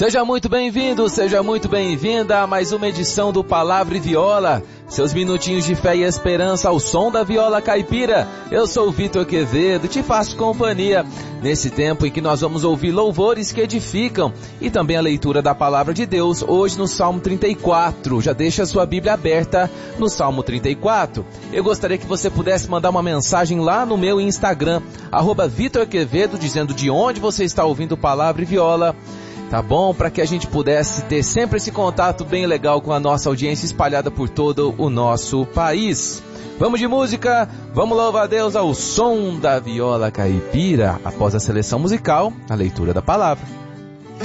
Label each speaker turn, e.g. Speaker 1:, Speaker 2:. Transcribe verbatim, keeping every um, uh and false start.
Speaker 1: Seja muito bem-vindo, seja muito bem-vinda a mais uma edição do Palavra e Viola, seus minutinhos de fé e esperança ao som da viola caipira. Eu sou o Vitor Quevedo, te faço companhia nesse tempo em que nós vamos ouvir louvores que edificam e também a leitura da Palavra de Deus, hoje no Salmo trinta e quatro. Já deixa a sua Bíblia aberta no Salmo trinta e quatro. Eu gostaria que você pudesse mandar uma mensagem lá no meu Instagram, arroba Vitor Quevedo, dizendo de onde você está ouvindo Palavra e Viola. Tá bom? Para que a gente pudesse ter sempre esse contato bem legal com a nossa audiência espalhada por todo o nosso país. Vamos de música, vamos louvar a Deus ao som da viola caipira, após a seleção musical, a leitura da palavra.